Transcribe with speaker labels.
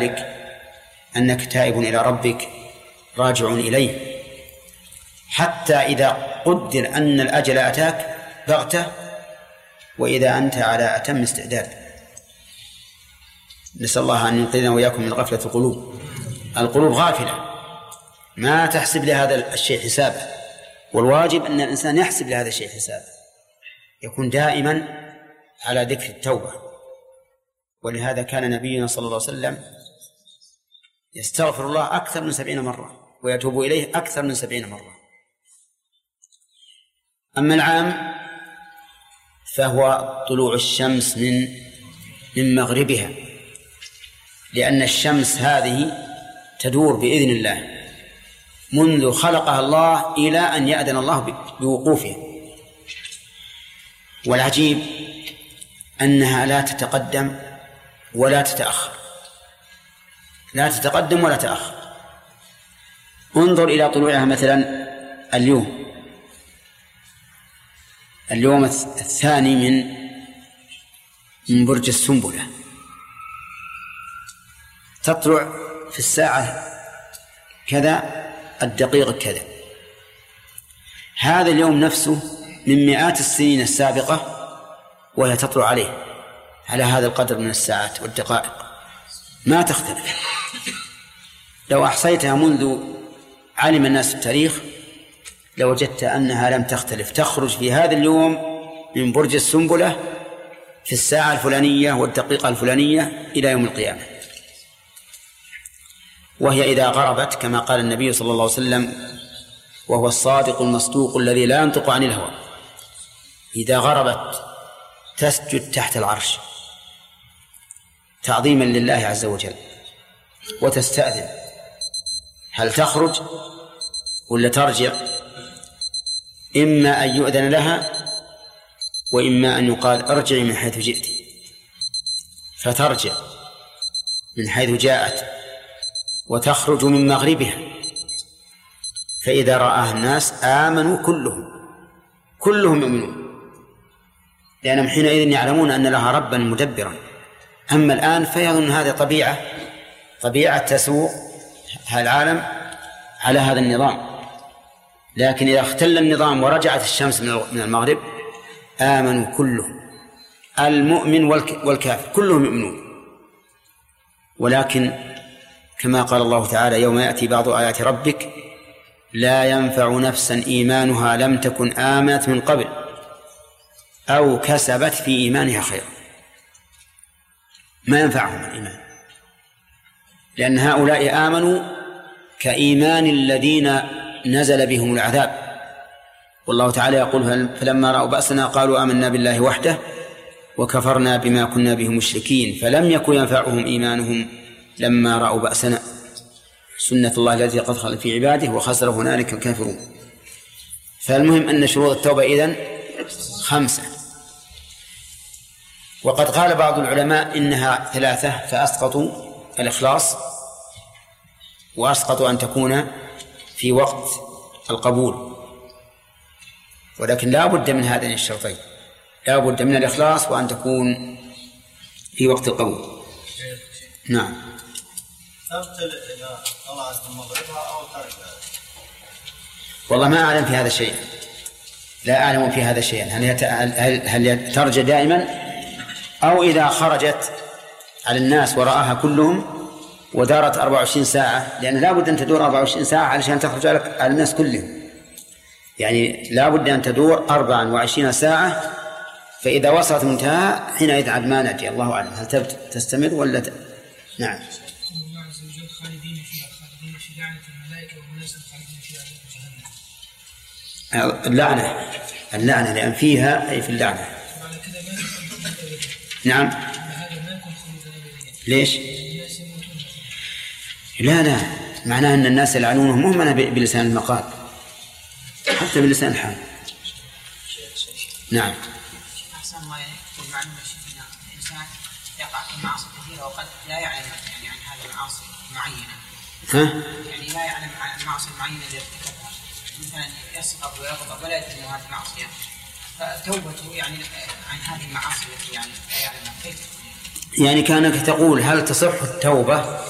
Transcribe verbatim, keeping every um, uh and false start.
Speaker 1: ذلك أنك تائب إلى ربك راجع إليه، حتى إذا قدر أن الأجل أتاك بغتة وإذا أنت على أتم استعداد. نسأل الله أن ينقذنا وإياكم من غفلة القلوب. القلوب غافلة ما تحسب لهذا الشيء حسابه، والواجب أن الإنسان يحسب لهذا الشيء حسابه، يكون دائما على ذكر التوبة. ولهذا كان نبينا صلى الله عليه وسلم يستغفر الله أكثر من سبعين مرة ويتوب إليه أكثر من سبعين مرة. أما العام فهو طلوع الشمس من من مغربها، لأن الشمس هذه تدور بإذن الله منذ خلقها الله إلى أن يأذن الله بوقوفها. والعجيب أنها لا تتقدم ولا تتأخر، لا تتقدم ولا تتأخر. انظر إلى طلوعها مثلا اليوم اليوم الثاني من من برج السنبلة، تطلع في الساعة كذا الدقيقة كذا. هذا اليوم نفسه من مئات السنين السابقة وهي تطلع عليه على هذا القدر من الساعات والدقائق، ما تختلف. لو أحصيتها منذ علم الناس التاريخ لوجدت أنها لم تختلف، تخرج في هذا اليوم من برج السنبلة في الساعة الفلانية والدقيقة الفلانية إلى يوم القيامة. وهي إذا غربت كما قال النبي صلى الله عليه وسلم وهو الصادق المصدوق الذي لا ينطق عن الهوى، إذا غربت تسجد تحت العرش تعظيما لله عز وجل وتستأذن هل تخرج ولا ترجع، إما أن يؤذن لها وإما أن يقال ارجعي من حيث جئت، فترجع من حيث جاءت وتخرج من مغربها. فإذا رآها الناس آمنوا كلهم كلهم يؤمنون، لأنهم حينئذ يعلمون أن لها ربا مدبرا. أما الآن فيظن هذه طبيعة طبيعة تسوق العالم على هذا النظام، لكن إذا اختل النظام ورجعت الشمس من المغرب آمنوا كلهم، المؤمن والكافر كلهم يؤمنون. ولكن كما قال الله تعالى يوم يأتي بعض آيات ربك لا ينفع نفسا إيمانها لم تكن آمنت من قبل أو كسبت في إيمانها خيرا. ما ينفعهم الإيمان، لأن هؤلاء آمنوا كإيمان الذين نزل بهم العذاب. والله تعالى يقول فلما رأوا بأسنا قالوا آمنا بالله وحده وكفرنا بما كنا به مشركين فلم يكن ينفعهم إيمانهم لما رأوا بأسنا سنة الله التي قد خلت في عباده وخسر هنالك الكافرون. فالمهم أن شروط التوبة إذن خمسة، وقد قال بعض العلماء إنها ثلاثة فأسقطوا الإخلاص وأسقطوا أن تكون في وقت القبول، ولكن لا بد من هذين الشرطين، لا بد من الإخلاص وأن تكون في وقت القبول. نعم.
Speaker 2: تبطل إذا طلعت من مغربها أو تركها؟
Speaker 1: والله ما أعلم في هذا شيء، لا أعلم في هذا شيئا. هل, يت... هل... هل ترجع دائما أو إذا خرجت على الناس ورآها كلهم ودارت أربع وعشرين ساعة، لأن لا بد أن تدور أربع وعشرين ساعة علشان تخرج على الناس كلهم، يعني لا بد أن تدور أربع وعشرين ساعة. فإذا وصلت منتهى حينئذ عاد ما نجي. الله أعلم هل تستمر ولا ت... نعم. اللعنة اللعنة لأن فيها أي في اللعنة. نعم. ليش؟ لا لا معناه أن الناس يلعنونهم مو معناه بلسان المقال، حتى بلسان الحال. نعم.
Speaker 3: أحسن ما يكون معلومة شيخنا الإنسان يقع في معاصي كثيرة وقد لا يعلم يعني عن هذه المعاصي معينة.
Speaker 1: ها؟
Speaker 3: يعني لا يعلم عن المعاصي المعينة التي ارتكبها، مثلا يسقط ويغضب ولا يدري هذه المعصية، فتوبته يعني عن هذه المعاصي التي يعني لا يعلمها كيف؟
Speaker 1: يعني كأنك تقول هل تصح التوبة